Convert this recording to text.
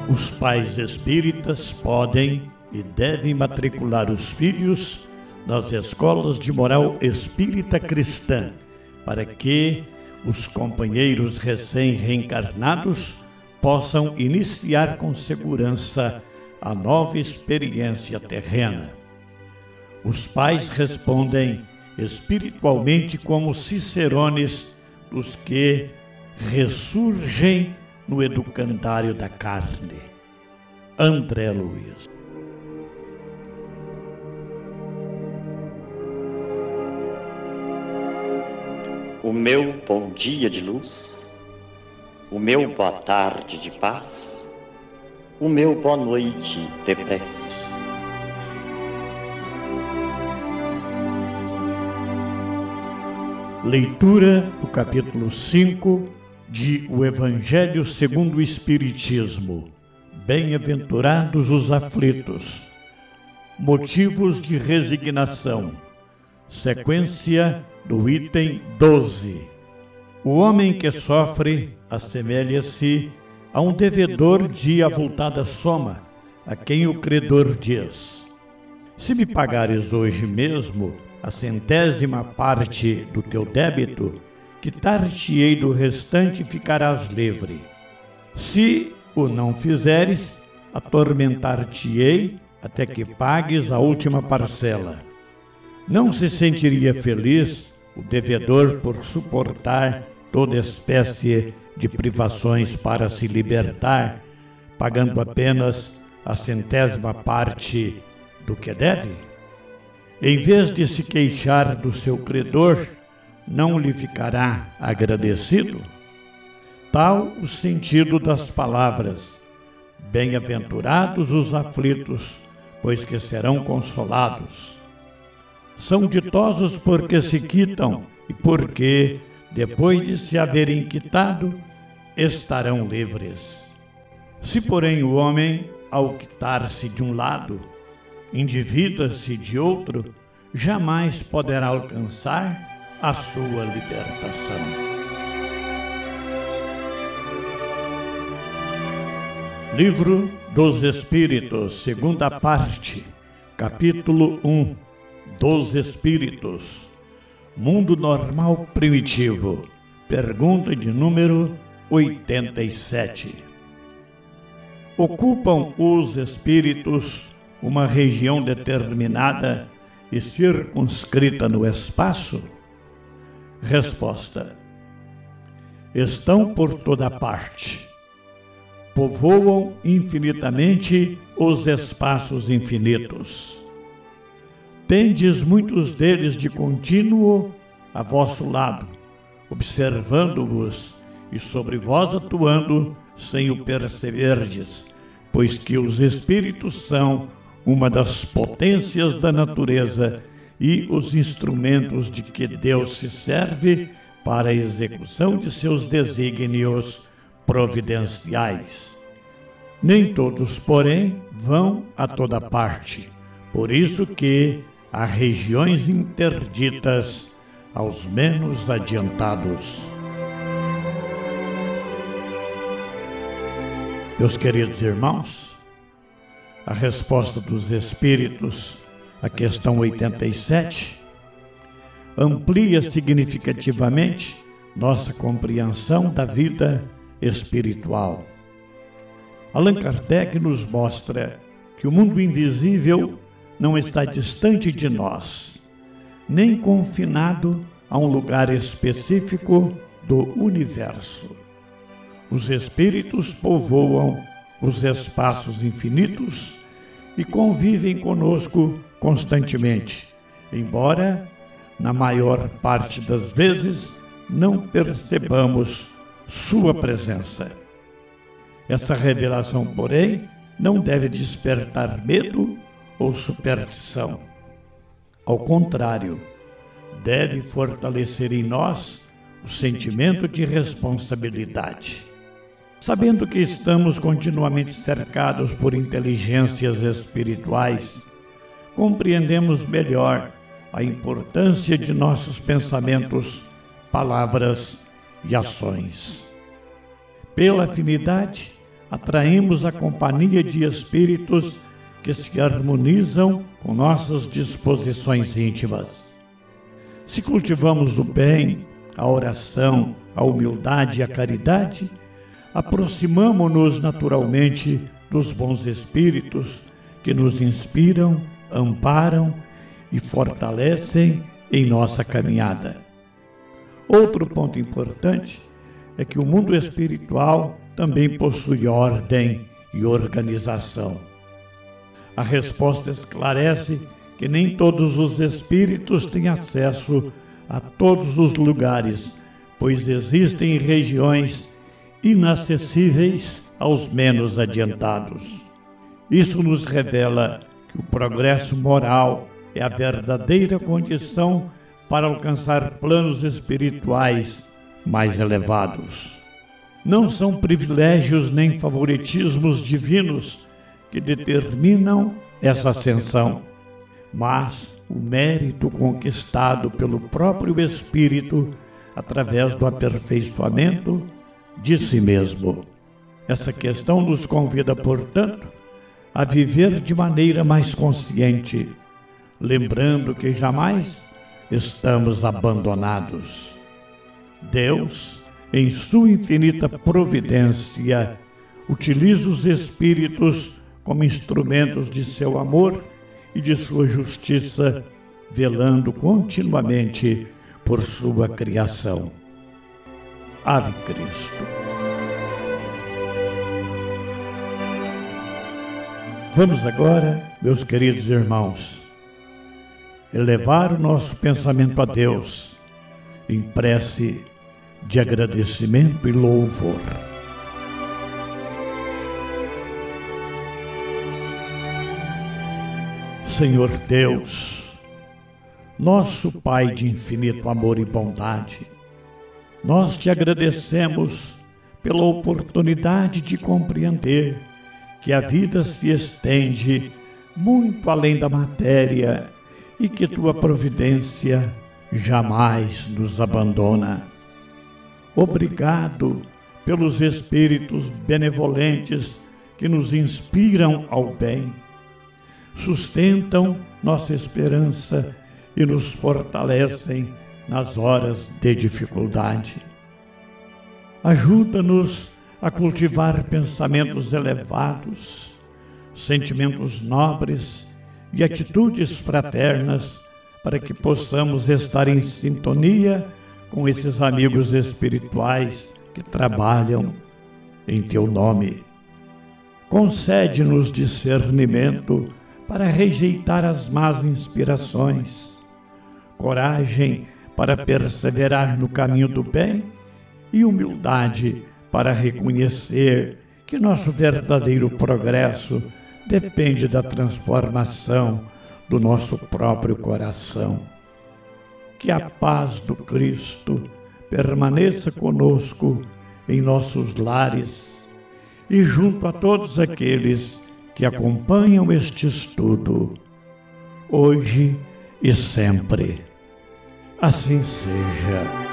Os pais espíritas podem e devem matricular os filhos nas escolas de moral espírita cristã, para que os companheiros recém-reencarnados possam iniciar com segurança a nova experiência terrena. Os pais respondem espiritualmente como cicerones dos que ressurgem no educandário da carne. André Luiz. O meu bom dia de luz, o meu boa tarde de paz, o meu boa noite de prece. Leitura do capítulo 5 de O Evangelho segundo o Espiritismo. Bem-aventurados os aflitos. Motivos de resignação. Sequência do item 12. O homem que sofre assemelha-se a um devedor de avultada soma, a quem o credor diz: se me pagares hoje mesmo a 100ª parte do teu débito, quitar-te-ei do restante e ficarás livre. Se o não fizeres, atormentar-te-ei até que pagues a última parcela. Não se sentiria feliz o devedor por suportar toda espécie de privações para se libertar, pagando apenas a 100ª parte do que deve? Em vez de se queixar do seu credor, não lhe ficará agradecido? Tal o sentido das palavras: bem-aventurados os aflitos, pois que serão consolados. São ditosos porque se quitam e porque, depois de se haverem quitado, estarão livres. Se, porém, o homem, ao quitar-se de um lado, endivida-se de outro, jamais poderá alcançar a sua libertação. Livro dos Espíritos, segunda parte, capítulo 1, dos Espíritos. Mundo normal primitivo. Pergunta de número 87. Ocupam os espíritos uma região determinada e circunscrita no espaço? Resposta: estão por toda parte. Povoam infinitamente os espaços infinitos. Tendes muitos deles de contínuo a vosso lado, observando-vos e sobre vós atuando sem o perceberdes, pois que os espíritos são uma das potências da natureza e os instrumentos de que Deus se serve para a execução de seus desígnios providenciais. Nem todos, porém, vão a toda parte, por isso que há regiões interditas aos menos adiantados. Meus queridos irmãos, a resposta dos Espíritos à questão 87 amplia significativamente nossa compreensão da vida espiritual. Allan Kardec nos mostra que o mundo invisível não está distante de nós, nem confinado a um lugar específico do universo. Os espíritos povoam os espaços infinitos e convivem conosco constantemente, embora, na maior parte das vezes, não percebamos sua presença. Essa revelação, porém, não deve despertar medo ou superstição. Ao contrário, deve fortalecer em nós o sentimento de responsabilidade. Sabendo que estamos continuamente cercados por inteligências espirituais, compreendemos melhor a importância de nossos pensamentos, palavras e ações. Pela afinidade, atraímos a companhia de espíritos que se harmonizam com nossas disposições íntimas. Se cultivamos o bem, a oração, a humildade e a caridade, aproximamo-nos naturalmente dos bons espíritos que nos inspiram, amparam e fortalecem em nossa caminhada. Outro ponto importante é que o mundo espiritual também possui ordem e organização. A resposta esclarece que nem todos os espíritos têm acesso a todos os lugares, pois existem regiões inacessíveis aos menos adiantados. Isso nos revela que o progresso moral é a verdadeira condição para alcançar planos espirituais mais elevados. Não são privilégios nem favoritismos divinos que determinam essa ascensão, mas o mérito conquistado pelo próprio Espírito através do aperfeiçoamento de si mesmo. Essa questão nos convida, portanto, a viver de maneira mais consciente, lembrando que jamais estamos abandonados. Deus, em sua infinita providência, utiliza os espíritos como instrumentos de seu amor e de sua justiça, velando continuamente por sua criação. Ave Cristo. Vamos agora, meus queridos irmãos, elevar o nosso pensamento a Deus em prece de agradecimento e louvor. Senhor Deus, nosso Pai de infinito amor e bondade, nós te agradecemos pela oportunidade de compreender que a vida se estende muito além da matéria e que tua providência jamais nos abandona. Obrigado pelos espíritos benevolentes que nos inspiram ao bem, sustentam nossa esperança e nos fortalecem nas horas de dificuldade. Ajuda-nos a cultivar pensamentos elevados, sentimentos nobres e atitudes fraternas para que possamos estar em sintonia com esses amigos espirituais que trabalham em teu nome. Concede-nos discernimento para rejeitar as más inspirações, coragem para perseverar no caminho do bem e humildade para reconhecer que nosso verdadeiro progresso depende da transformação do nosso próprio coração. Que a paz do Cristo permaneça conosco em nossos lares e junto a todos aqueles que acompanham este estudo, hoje e sempre. Assim seja.